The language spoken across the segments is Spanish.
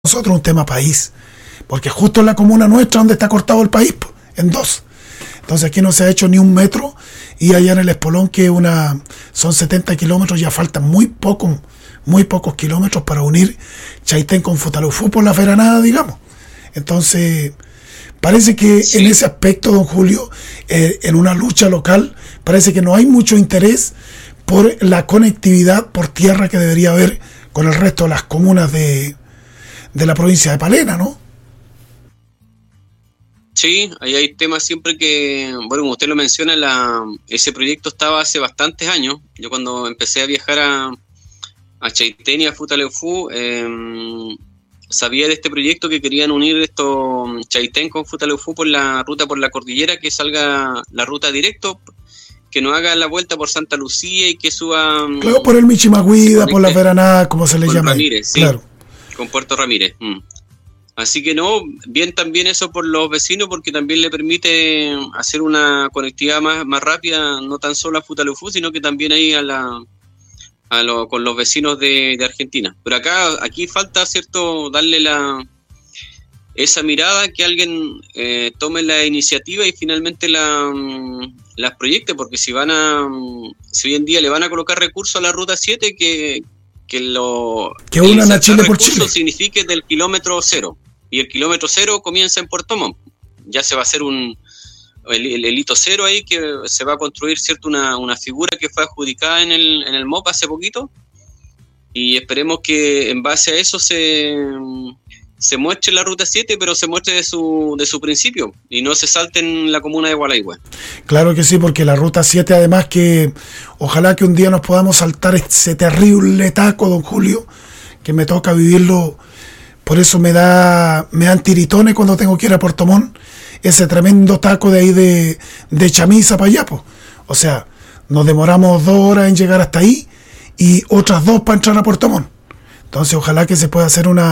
nosotros, un tema país, porque justo en la comuna nuestra donde está cortado el país, po, en dos. Entonces aquí no se ha hecho ni un metro y allá en el Espolón, son 70 kilómetros, ya faltan muy pocos kilómetros para unir Chaitén con Futaleufú por la Feranada, digamos. Entonces, parece que en ese aspecto, don Julio, en una lucha local, parece que no hay mucho interés por la conectividad por tierra que debería haber con el resto de las comunas de la provincia de Palena, ¿no? Sí, ahí hay temas siempre que, bueno, como usted lo menciona, ese proyecto estaba hace bastantes años. Yo cuando empecé a viajar a Chaitén y a Futaleufú, sabía de este proyecto que querían unir Chaitén con Futaleufú por la ruta por la cordillera, que salga la ruta directo, que no haga la vuelta por Santa Lucía y que suba... Claro, por el Michimaguida, por la Veraná, como se le llama. Ramírez, sí, claro. Con Puerto Ramírez. Así que no, bien también eso por los vecinos, porque también le permite hacer una conectividad más rápida, no tan solo a Futaleufú, sino que también ahí con los vecinos de Argentina. Pero aquí falta, ¿cierto?, darle esa mirada, que alguien tome la iniciativa y finalmente las proyecte, porque si hoy en día le van a colocar recursos a la Ruta 7, que unan a Chile por Chile signifique del kilómetro cero, y el kilómetro cero comienza en Puerto Montt. Ya se va a hacer el hito cero ahí, que se va a construir, ¿cierto?, una figura que fue adjudicada en el MOP hace poquito, y esperemos que en base a eso se muestre la Ruta 7, pero se muestre de su principio y no se salte en la comuna de Gualaihue. Claro que sí, porque la Ruta 7, además, que ojalá que un día nos podamos saltar ese terrible taco, don Julio, que me toca vivirlo. Por eso me dan tiritones cuando tengo que ir a Puerto Montt, ese tremendo taco de ahí de Chamisa para allá, pues. O sea, nos demoramos 2 horas en llegar hasta ahí y otras 2 para entrar a Puerto Montt. Entonces ojalá que se pueda hacer un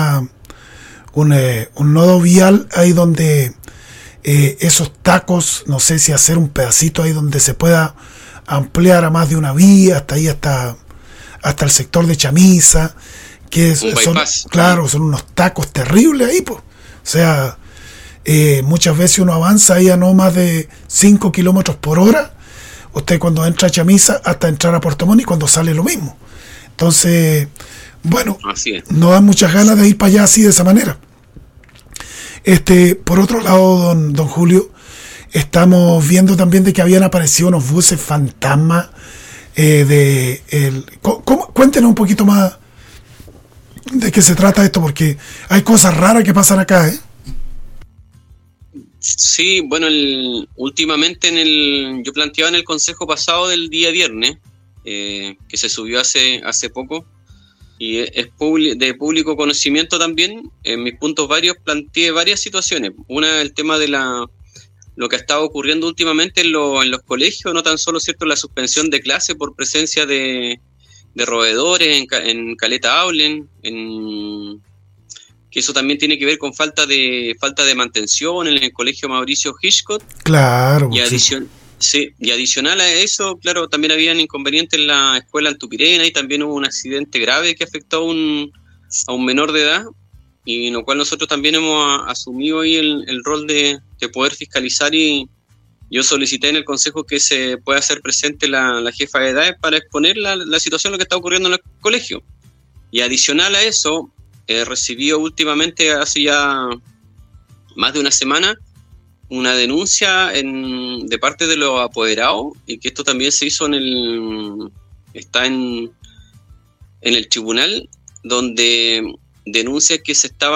nodo vial ahí donde esos tacos, no sé si hacer un pedacito ahí donde se pueda ampliar a más de una vía, hasta ahí, hasta el sector de Chamisa, que son unos tacos terribles ahí, pues. O sea, muchas veces uno avanza ahí a no más de 5 kilómetros por hora, usted cuando entra a Chamisa hasta entrar a Puerto Montt, y cuando sale lo mismo. Entonces, bueno, no dan muchas ganas de ir para allá así, de esa manera. Por otro lado, don Julio, estamos viendo también de que habían aparecido unos buses fantasma. Cuéntenos un poquito más de qué se trata esto, porque hay cosas raras que pasan acá, ¿eh? Sí, bueno, últimamente yo planteaba en el consejo pasado del día viernes, que se subió hace poco, y es de público conocimiento también. En mis puntos varios planteé varias situaciones. Una, el tema de lo que ha estado ocurriendo últimamente en los colegios, no tan solo, ¿cierto?, la suspensión de clase por presencia de roedores en Caleta Aulen, que eso también tiene que ver con falta de mantención en el colegio Mauricio Hitchcock. Claro. Y adicional a eso, claro, también habían inconvenientes en la escuela Antupirena, y también hubo un accidente grave que afectó a un menor de edad, y en lo cual nosotros también hemos asumido ahí el rol de poder fiscalizar, y yo solicité en el consejo que se pueda hacer presente la jefa de edad para exponer la situación, lo que está ocurriendo en el colegio. Y adicional a eso, recibió últimamente, hace ya más de una semana, una denuncia de parte de los apoderados, y que esto también se hizo está en el tribunal, donde denuncia que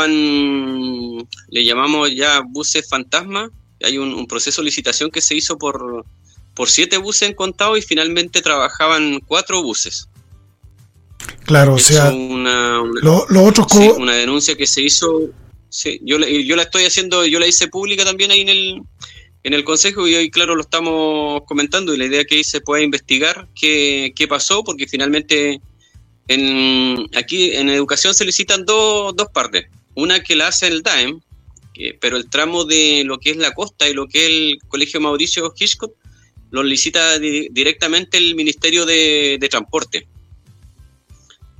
le llamamos ya buses fantasma. Hay un proceso de licitación que se hizo por 7 buses en contado, y finalmente trabajaban 4 buses. Claro, o sea, los otros... Sí, una denuncia que se hizo... Sí, yo la estoy haciendo, yo la hice pública también ahí en el consejo, y hoy, claro, lo estamos comentando, y la idea es que ahí se pueda investigar qué pasó, porque finalmente aquí en educación se licitan dos partes. Una que la hace el DAEM, pero el tramo de lo que es la costa y lo que es el colegio Mauricio Hitchcock lo licita directamente el Ministerio de Transporte.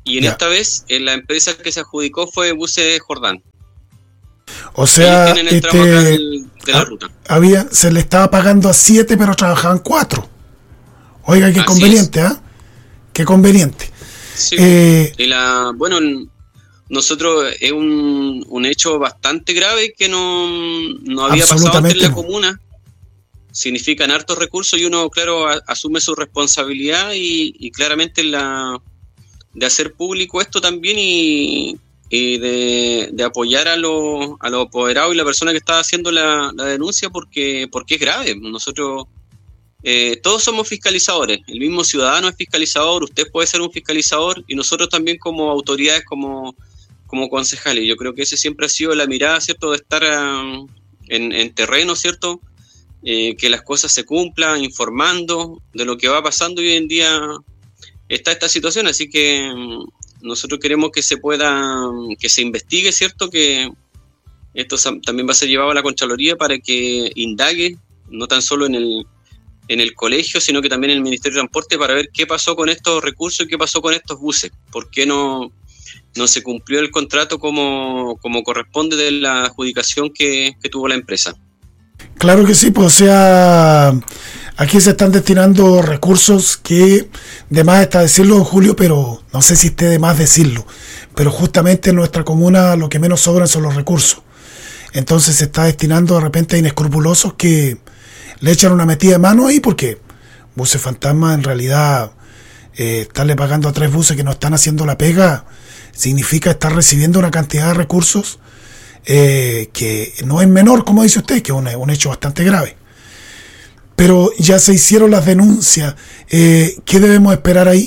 Y en esta vez, la empresa que se adjudicó fue Buses Jordán. O sea, tienen el tramo acá de la ruta. Se le estaba pagando a 7, pero trabajaban 4. Oiga, qué conveniente, ¿ah? Qué conveniente. Sí. Bueno, nosotros es un hecho bastante grave que no había pasado antes en la comuna. Significan hartos recursos y uno, claro, asume su responsabilidad y claramente de hacer público esto también y de apoyar a los apoderados y la persona que está haciendo la denuncia porque es grave. Nosotros todos somos fiscalizadores, el mismo ciudadano es fiscalizador, usted puede ser un fiscalizador y nosotros también como autoridades, como concejales. Yo creo que ese siempre ha sido la mirada, ¿cierto?, de estar en terreno, ¿cierto?, que las cosas se cumplan, informando de lo que va pasando y hoy en día está esta situación, así que nosotros queremos que se investigue, ¿cierto?, que esto también va a ser llevado a la Contraloría para que indague, no tan solo en el colegio, sino que también en el Ministerio de Transporte para ver qué pasó con estos recursos y qué pasó con estos buses, por qué no se cumplió el contrato como corresponde de la adjudicación que tuvo la empresa. Claro que sí, pues, o sea, aquí se están destinando recursos que de más está decirlo, don Julio, pero no sé si esté de más decirlo, pero justamente en nuestra comuna lo que menos sobran son los recursos. Entonces se está destinando de repente a inescrupulosos que le echan una metida de mano ahí porque Buses Fantasma en realidad estarle pagando a 3 buses que no están haciendo la pega significa estar recibiendo una cantidad de recursos que no es menor, como dice usted, que es un hecho bastante grave. Pero ya se hicieron las denuncias. ¿Qué debemos esperar ahí?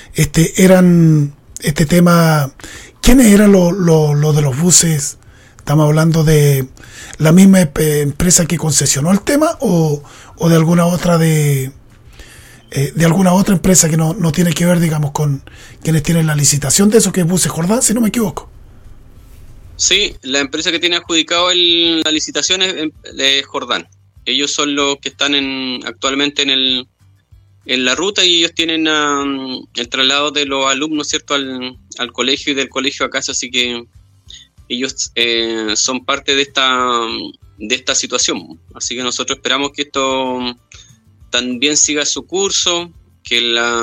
Este tema, ¿quiénes eran los de los buses? ¿Estamos hablando de la misma empresa que concesionó el tema o de alguna otra de alguna otra empresa que no tiene que ver, digamos, con quienes tienen la licitación de eso, que es Buses Jordán, si no me equivoco? Sí, la empresa que tiene adjudicado la licitación es Jordán. Ellos son los que están actualmente en la ruta y ellos tienen el traslado de los alumnos, ¿cierto?, al colegio y del colegio a casa, así que ellos son parte de esta situación. Así que nosotros esperamos que esto también siga su curso, que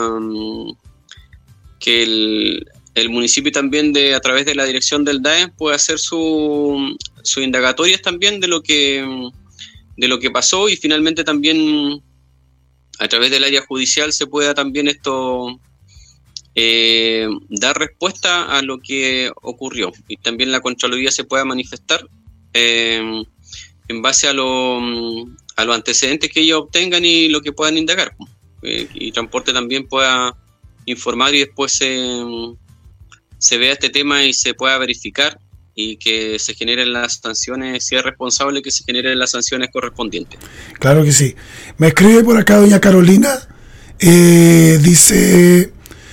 el municipio también a través de la dirección del DAE pueda hacer su indagatorias también de lo que pasó y finalmente también a través del área judicial se pueda también esto dar respuesta a lo que ocurrió y también la Contraloría se pueda manifestar en base a los antecedentes que ellos obtengan y lo que puedan indagar y Transporte también pueda informar y después se vea este tema y se pueda verificar y que se generen las sanciones, si es responsable que se generen las sanciones correspondientes. Claro que sí. Me escribe por acá doña Carolina, dice,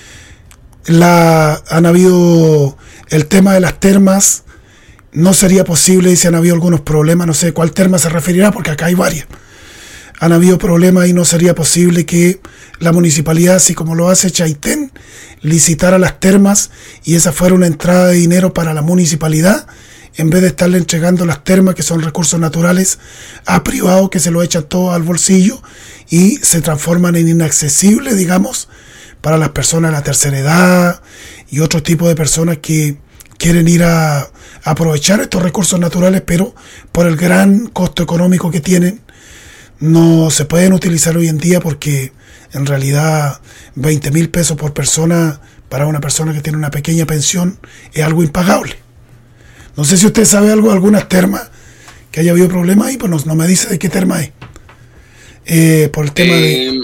han habido el tema de las termas, no sería posible, dice, han habido algunos problemas, no sé cuál terma se referirá porque acá hay varias. Han habido problemas y no sería posible que la municipalidad, así como lo hace Chaitén, licitara las termas y esa fuera una entrada de dinero para la municipalidad, en vez de estarle entregando las termas, que son recursos naturales, a privados que se lo echan todo al bolsillo y se transforman en inaccesibles, digamos, para las personas de la tercera edad y otro tipo de personas que quieren ir a aprovechar estos recursos naturales, pero por el gran costo económico que tienen, no se pueden utilizar hoy en día porque en realidad 20.000 pesos por persona para una persona que tiene una pequeña pensión es algo impagable. No sé si usted sabe algo de algunas termas que haya habido problemas ahí, pues no me dice de qué terma es. Por el tema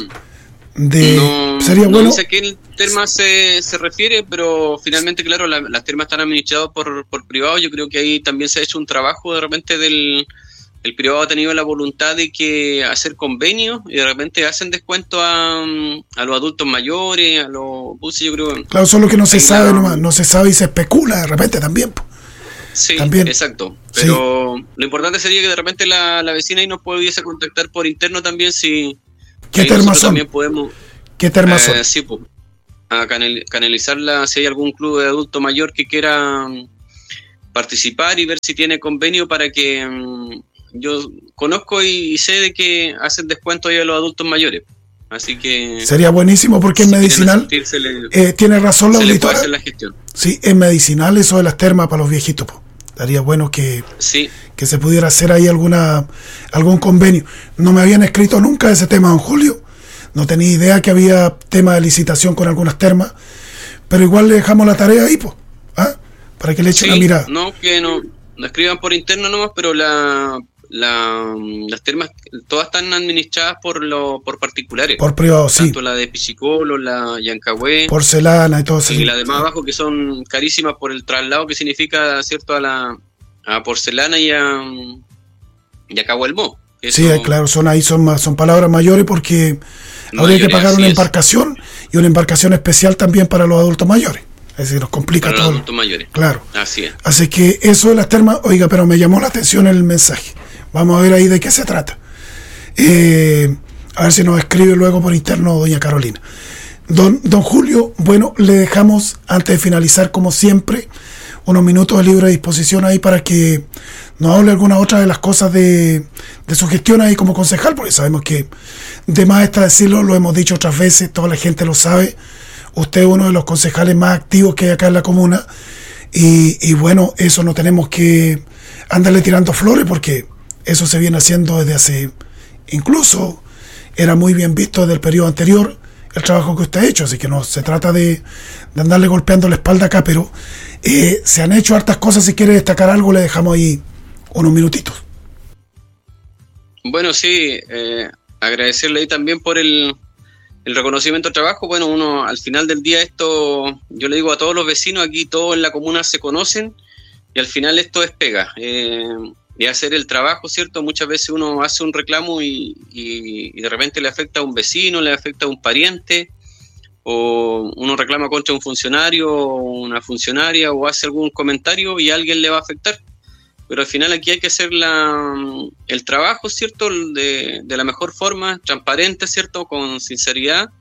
sería bueno. No sé a qué terma se refiere, pero finalmente, claro, las termas están administradas por privados. Yo creo que ahí también se ha hecho un trabajo de repente el privado ha tenido la voluntad de que hacer convenios y de repente hacen descuento a los adultos mayores, a los buses, yo creo. Claro, solo que no se sabe nomás, no se sabe y se especula de repente también. Sí, también. Exacto. Pero sí, lo importante sería que de repente la vecina ahí nos pudiese contactar por interno también si... ¿Qué termas son? También podemos, ¿Qué termas son? Sí, pues. a canalizarla si hay algún club de adulto mayor que quiera participar y ver si tiene convenio para que yo conozco y sé de que hacen descuento ahí a los adultos mayores. Así que sería buenísimo porque es medicinal. Tiene razón la auditora. Sí, es medicinal eso de las termas para los viejitos. Estaría bueno que se pudiera hacer ahí algún convenio. No me habían escrito nunca ese tema, don Julio. No tenía idea que había tema de licitación con algunas termas. Pero igual le dejamos la tarea ahí, pues. Para que le echen una mirada. No, que no escriban por interno nomás, pero las termas todas están administradas por particulares. Por privado, sí. Tanto la de Pichicolo, la Yancagüe, Porcelana y todo eso. Y la de más abajo, que son carísimas por el traslado que significa, ¿cierto? A Porcelana y a Cahuelmó. Sí, claro, son palabras mayores porque habría que pagar una embarcación y una embarcación especial también para los adultos mayores. Es decir, nos complica para todo. Los adultos mayores. Claro. Así es. Así que eso de las termas, oiga, pero me llamó la atención el mensaje. Vamos a ver ahí de qué se trata. A ver si nos escribe luego por interno doña Carolina. Don Julio, bueno, le dejamos, antes de finalizar, como siempre, unos minutos de libre disposición ahí para que nos hable alguna otra de las cosas de su gestión ahí como concejal, porque sabemos que de más está decirlo, lo hemos dicho otras veces, toda la gente lo sabe. Usted es uno de los concejales más activos que hay acá en la comuna y bueno, eso no tenemos que andarle tirando flores porque eso se viene haciendo desde hace, incluso era muy bien visto desde el periodo anterior el trabajo que usted ha hecho, así que no se trata de andarle golpeando la espalda acá, pero se han hecho hartas cosas. Si quiere destacar algo, le dejamos ahí unos minutitos. Bueno, sí, agradecerle ahí también por el reconocimiento al trabajo. Bueno, uno al final del día esto, yo le digo a todos los vecinos, aquí todos en la comuna se conocen y al final esto es pega. Y hacer el trabajo, ¿cierto? Muchas veces uno hace un reclamo y de repente le afecta a un vecino, le afecta a un pariente, o uno reclama contra un funcionario o una funcionaria o hace algún comentario y a alguien le va a afectar. Pero al final aquí hay que hacer el trabajo, ¿cierto? De la mejor forma, transparente, ¿cierto? Con sinceridad.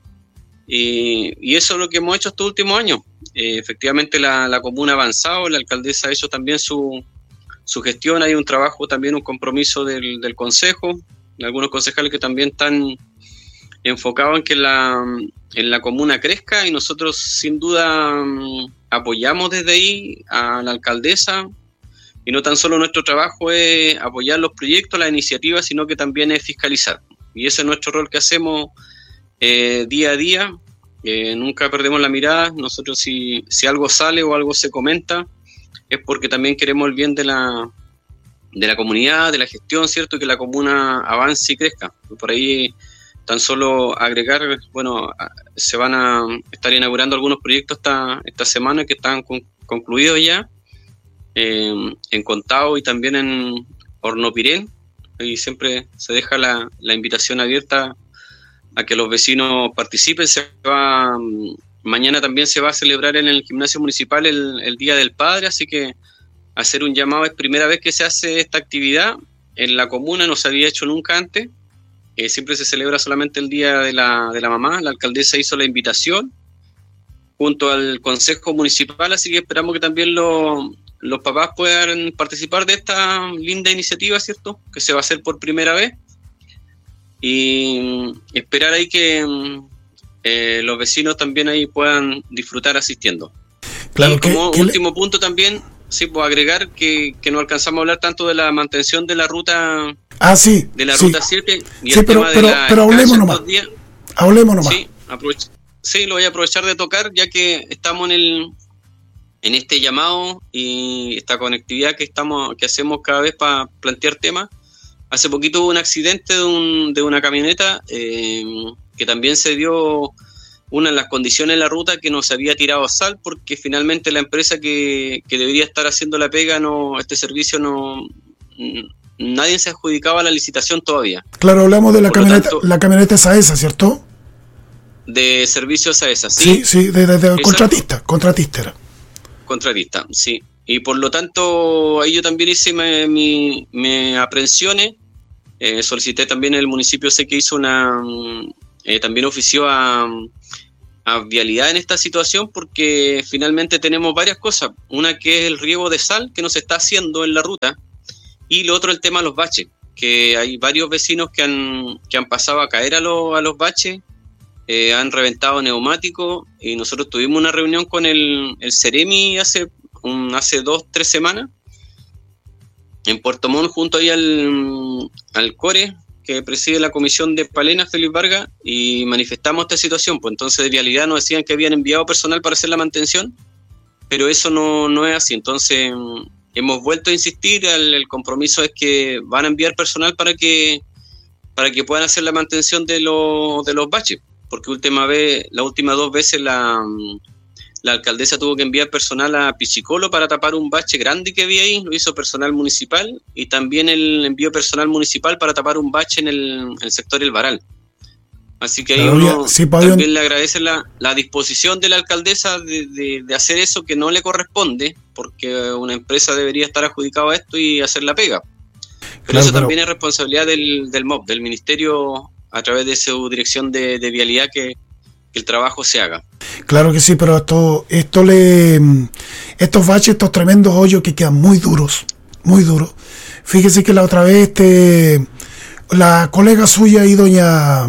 Y eso es lo que hemos hecho estos últimos años. Efectivamente la comuna ha avanzado, la alcaldesa ha hecho también su gestión, hay un trabajo, también un compromiso del consejo, algunos concejales que también están enfocados en que en la comuna crezca y nosotros sin duda apoyamos desde ahí a la alcaldesa y no tan solo nuestro trabajo es apoyar los proyectos, las iniciativas, sino que también es fiscalizar y ese es nuestro rol que hacemos día a día, nunca perdemos la mirada. Nosotros si algo sale o algo se comenta es porque también queremos el bien de la comunidad, de la gestión, ¿cierto? Que la comuna avance y crezca. Por ahí, tan solo agregar, bueno, se van a estar inaugurando algunos proyectos esta semana que están concluidos ya, en Contao y también en Hornopirén. Y siempre se deja la invitación abierta a que los vecinos participen. Mañana también se va a celebrar en el gimnasio municipal el Día del Padre, así que hacer un llamado, es primera vez que se hace esta actividad en la comuna, no se había hecho nunca antes, siempre se celebra solamente el Día de la Mamá. La alcaldesa hizo la invitación junto al Consejo Municipal, así que esperamos que también los papás puedan participar de esta linda iniciativa, ¿cierto? Que se va a hacer por primera vez y esperar ahí que los vecinos también ahí puedan disfrutar asistiendo. Claro, y como último punto también, sí, pues agregar que no alcanzamos a hablar tanto de la mantención de la ruta de la ruta 7 y sí, el pero hablemos nomás. Sí, lo voy a aprovechar de tocar ya que estamos en este llamado y esta conectividad que hacemos cada vez para plantear temas. Hace poquito hubo un accidente de una camioneta que también se dio una de las condiciones de la ruta que no se había tirado sal porque finalmente la empresa que debería estar haciendo la pega, este servicio nadie se adjudicaba la licitación todavía. Claro, hablamos de la camioneta Saesa, ¿cierto? De servicios Saesa, sí. Sí, de contratista era. Contratista, sí. Y por lo tanto, ahí yo también hice mis aprehensiones. Solicité también el municipio, sé que hizo también ofició a a vialidad en esta situación, porque finalmente tenemos varias cosas. Una que es el riego de sal que no se está haciendo en la ruta, y lo otro el tema de los baches, que hay varios vecinos que han pasado a caer a los baches, han reventado neumáticos, y nosotros tuvimos una reunión con el Ceremi hace 2-3 semanas en Puerto Montt, junto ahí al Core, que preside la comisión de Palena, Félix Vargas, y manifestamos esta situación. Pues entonces de vialidad nos decían que habían enviado personal para hacer la mantención, pero eso no es así. Entonces hemos vuelto a insistir, el compromiso es que van a enviar personal para que puedan hacer la mantención de los baches, porque las últimas 2 veces la alcaldesa tuvo que enviar personal a Pichicolo para tapar un bache grande que había ahí, lo hizo personal municipal, y también el envío personal municipal para tapar un bache en el sector El Varal. Así que ahí uno también le agradece la disposición de la alcaldesa de hacer eso que no le corresponde, porque una empresa debería estar adjudicada a esto y hacer la pega. Pero eso también es responsabilidad del MOP, del Ministerio, a través de su dirección de vialidad, que el trabajo se haga. Claro que sí, pero estos baches, estos tremendos hoyos que quedan muy duros. Fíjese que la otra vez la colega suya y doña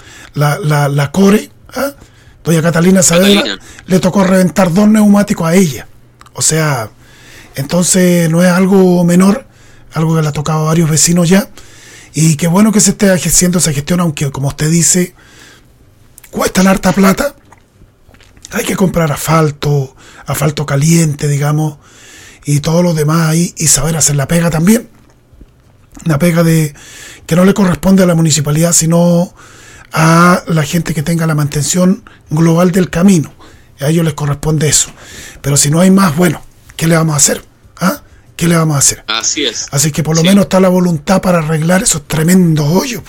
la Core, doña Catalina Saavedra, le tocó reventar 2 neumáticos a ella. O sea, entonces no es algo menor, algo que le ha tocado a varios vecinos ya, y qué bueno que se esté haciendo esa gestión, aunque como usted dice, cuestan harta plata. Hay que comprar asfalto caliente, digamos, y todo lo demás ahí, y saber hacer la pega también. Una pega que no le corresponde a la municipalidad, sino a la gente que tenga la mantención global del camino. A ellos les corresponde eso. Pero si no hay más, bueno, ¿qué le vamos a hacer? ¿Qué le vamos a hacer? Así es. Así que por lo menos está la voluntad para arreglar esos tremendos hoyos.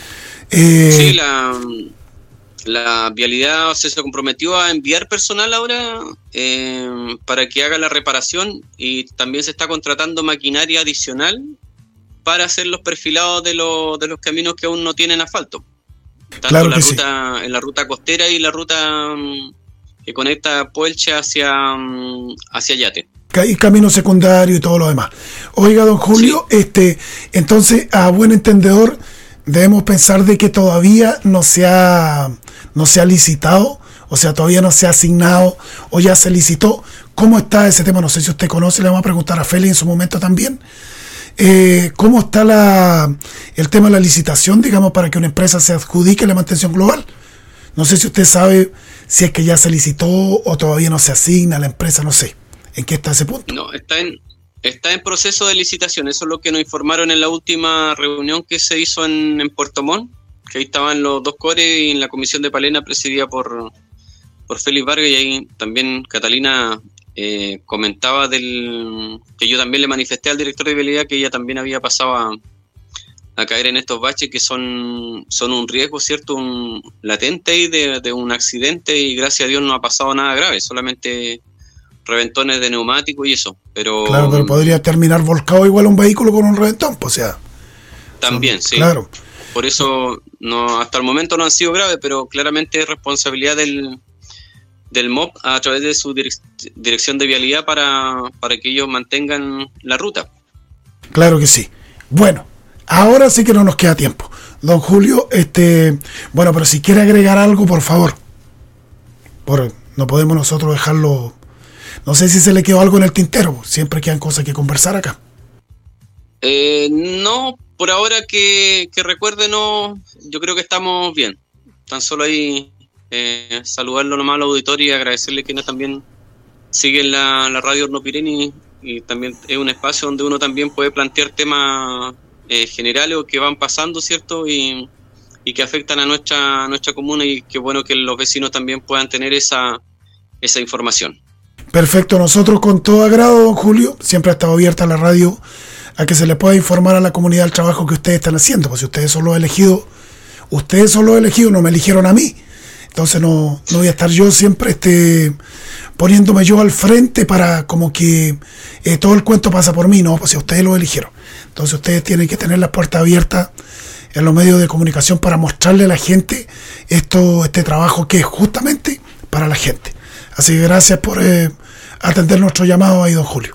Sí, la vialidad se comprometió a enviar personal ahora para que haga la reparación, y también se está contratando maquinaria adicional para hacer los perfilados de los caminos que aún no tienen asfalto. Tanto en la ruta costera y la ruta que conecta Puelche hacia Yate. Y camino secundario y todo lo demás. Oiga, don Julio, sí. Entonces, a buen entendedor, debemos pensar de que todavía no se ha licitado, o sea, todavía no se ha asignado, o ya se licitó. ¿Cómo está ese tema? No sé si usted conoce, le vamos a preguntar a Félix en su momento también. ¿Cómo está el tema de la licitación, digamos, para que una empresa se adjudique la mantención global? No sé si usted sabe si es que ya se licitó o todavía no se asigna a la empresa, no sé. ¿En qué está ese punto? No, está en proceso de licitación. Eso es lo que nos informaron en la última reunión que se hizo en Puerto Montt, que ahí estaban los 2 cores y en la comisión de Palena presidida por Félix Vargas, y ahí también Catalina comentaba que yo también le manifesté al director de vialidad que ella también había pasado a caer en estos baches que son un riesgo, ¿cierto? Un latente ahí de un accidente, y gracias a Dios no ha pasado nada grave, solamente reventones de neumático y eso. Pero podría terminar volcado igual un vehículo con un reventón, pues, o sea. También, sí. Claro. Por eso hasta el momento no han sido graves, pero claramente es responsabilidad del MOP a través de su dirección de vialidad para que ellos mantengan la ruta. Claro que sí. Bueno, ahora sí que no nos queda tiempo. Don Julio, bueno, pero si quiere agregar algo, por favor. No podemos nosotros dejarlo. No sé si se le quedó algo en el tintero. Siempre quedan cosas que conversar acá. No, por ahora que recuerde, no. Yo creo que estamos bien. Tan solo ahí saludarlo nomás al auditorio y agradecerle que también siguen la radio Hornopirén, y también es un espacio donde uno también puede plantear temas generales o que van pasando, ¿cierto? Y que afectan a nuestra comuna, y qué bueno que los vecinos también puedan tener esa información. Perfecto, nosotros con todo agrado, don Julio, siempre ha estado abierta la radio a que se le pueda informar a la comunidad el trabajo que ustedes están haciendo, pues si ustedes son los elegidos, no me eligieron a mí, entonces no voy a estar yo siempre poniéndome yo al frente para como que todo el cuento pasa por mí, no, pues si ustedes lo eligieron, entonces ustedes tienen que tener las puertas abiertas en los medios de comunicación para mostrarle a la gente este trabajo que es justamente para la gente. Así que gracias por atender nuestro llamado ahí, don Julio.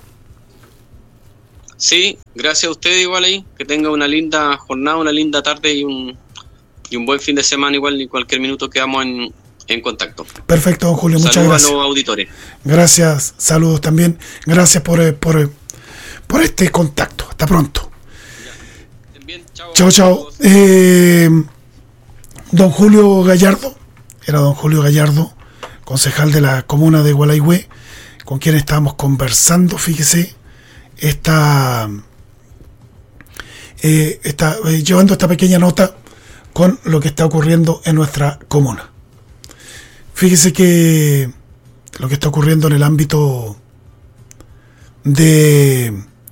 Sí, gracias a usted igual ahí, que tenga una linda jornada, una linda tarde y un buen fin de semana igual, y cualquier minuto quedamos en contacto. Perfecto, don Julio, muchas Saludos gracias. a los auditores. Gracias, saludos también. Gracias por este contacto. Hasta pronto. Bien, Chao. Don Julio Gallardo, era don Julio Gallardo, concejal de la comuna de Gualeguay, con quien estábamos conversando, fíjese, está llevando esta pequeña nota con lo que está ocurriendo en nuestra comuna. Fíjese que lo que está ocurriendo en el ámbito de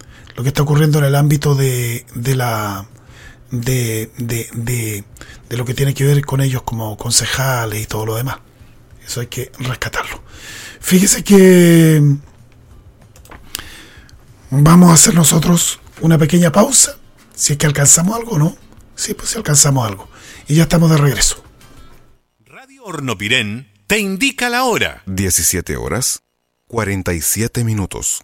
lo que tiene que ver con ellos como concejales y todo lo demás. Eso hay que rescatarlo. Fíjese que vamos a hacer nosotros una pequeña pausa, si es que alcanzamos algo, ¿no? Sí, pues si alcanzamos algo. Y ya estamos de regreso. Radio Hornopirén te indica la hora. 17:47.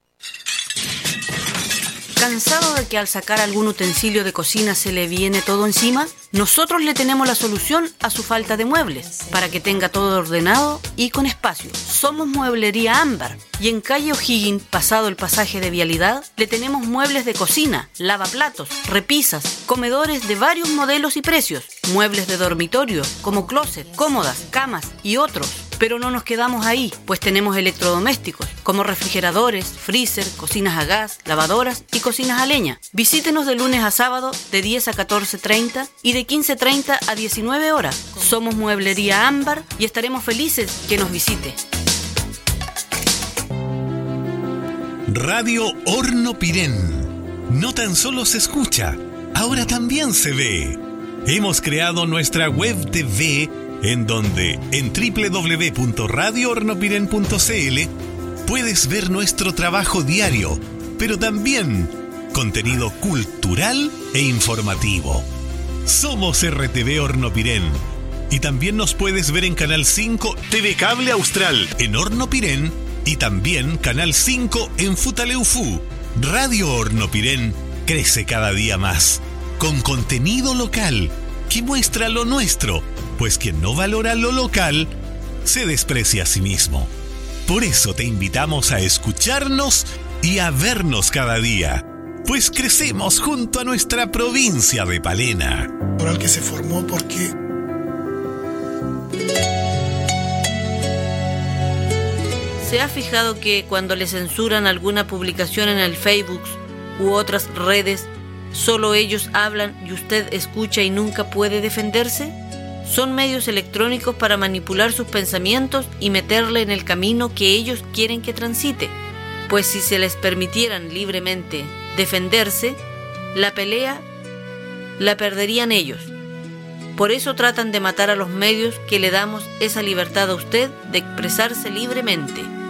¿Cansado de que al sacar algún utensilio de cocina se le viene todo encima? Nosotros le tenemos la solución a su falta de muebles, para que tenga todo ordenado y con espacio. Somos Mueblería Ámbar, y en calle O'Higgins, pasado el pasaje de vialidad, le tenemos muebles de cocina, lavaplatos, repisas, comedores de varios modelos y precios, muebles de dormitorio, como closet, cómodas, camas y otros. Pero no nos quedamos ahí, pues tenemos electrodomésticos, como refrigeradores, freezer, cocinas a gas, lavadoras y cocinas a leña. Visítenos de lunes a sábado de 10 a 14:30 y de 15:30 a 19 horas. Somos Mueblería Ámbar y estaremos felices que nos visite. Radio Hornopirén. No tan solo se escucha, ahora también se ve. Hemos creado nuestra web TV, en donde en www.radiohornopirén.cl puedes ver nuestro trabajo diario, pero también contenido cultural e informativo. Somos RTV Hornopirén, y también nos puedes ver en Canal 5 TV Cable Austral en Hornopirén, y también Canal 5 en Futaleufú. Radio Hornopirén crece cada día más, con contenido local que muestra lo nuestro, pues quien no valora lo local se desprecia a sí mismo. Por eso te invitamos a escucharnos y a vernos cada día, pues crecemos junto a nuestra provincia de Palena. Oral que se formó porque ¿Se ha fijado que cuando le censuran alguna publicación en el Facebook u otras redes, solo ellos hablan y usted escucha y nunca puede defenderse? Son medios electrónicos para manipular sus pensamientos y meterle en el camino que ellos quieren que transite. Pues si se les permitieran libremente defenderse, la pelea la perderían ellos. Por eso tratan de matar a los medios que le damos esa libertad a usted de expresarse libremente.